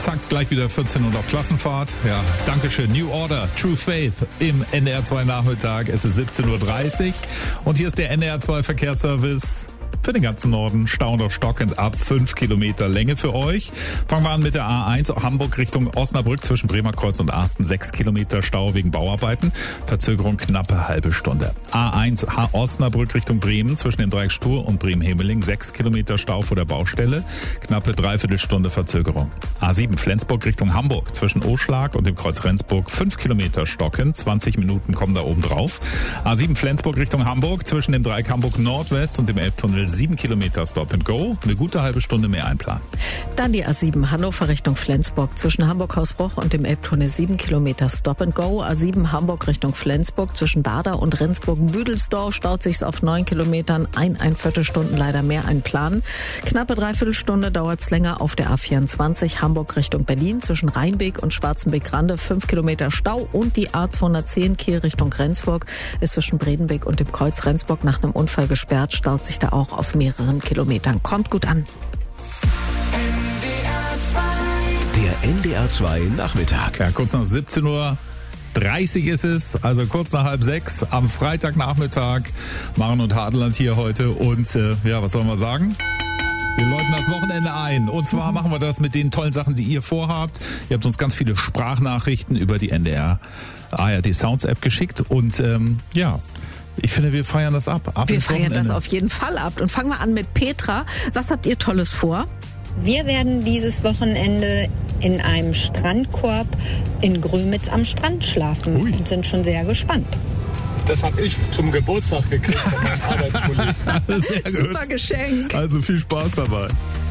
Zack, gleich wieder 14 Uhr auf Klassenfahrt. Ja, Dankeschön. New Order, True Faith im NDR 2 Nachmittag. Es ist 17.30 Uhr und hier ist der NDR 2 Verkehrsservice für den ganzen Norden. Stauend auf stockend ab 5 Kilometer Länge für euch. Fangen wir an mit der A1 Hamburg Richtung Osnabrück zwischen Bremerkreuz und Asten. 6 Kilometer Stau wegen Bauarbeiten. Verzögerung knappe halbe Stunde. A1 Osnabrück Richtung Bremen zwischen dem Dreieck Stur und Bremen-Hemeling. 6 Kilometer Stau vor der Baustelle. Knappe Dreiviertelstunde Verzögerung. A7 Flensburg Richtung Hamburg zwischen Oschlag und dem Kreuz Rendsburg. 5 Kilometer stocken. 20 Minuten kommen da oben drauf. A7 Flensburg Richtung Hamburg zwischen dem Dreieck Hamburg Nordwest und dem Elbtunnel. 7 Kilometer Stop and Go, eine gute halbe Stunde mehr einplanen. Dann die A7 Hannover Richtung Flensburg zwischen Hamburg-Hausbruch und dem Elbtunnel 7 Kilometer Stop and Go. A7 Hamburg Richtung Flensburg zwischen Bader und Rendsburg-Büdelsdorf staut sich's auf 9 Kilometern. Ein Viertelstunden leider mehr einplanen. Knappe Dreiviertelstunde dauert's länger auf der A24 Hamburg Richtung Berlin zwischen Rheinbeek und Schwarzenbeek-Rande. 5 Kilometer Stau und die A210 Kiel Richtung Rendsburg ist zwischen Bredenbeek und dem Kreuz Rendsburg nach einem Unfall gesperrt. Staut sich da auch auf mehreren Kilometern. Kommt gut an. Der NDR 2 Nachmittag. Ja, kurz nach 17:30 Uhr ist es, also kurz nach 5:30 am Freitagnachmittag. Maren und Hadeland hier heute und ja, was sollen wir sagen? Wir läuten das Wochenende ein. Und zwar machen wir das mit den tollen Sachen, die ihr vorhabt. Ihr habt uns ganz viele Sprachnachrichten über die NDR ARD Sounds App geschickt und ja, ich finde, wir feiern das ab. Wir feiern das auf jeden Fall ab. Und fangen wir an mit Petra. Was habt ihr Tolles vor? Wir werden dieses Wochenende in einem Strandkorb in Grömitz am Strand schlafen und sind schon sehr gespannt. Das habe ich zum Geburtstag gekriegt von meinem Arbeitskollegen. Sehr gut. Super Geschenk. Also viel Spaß dabei.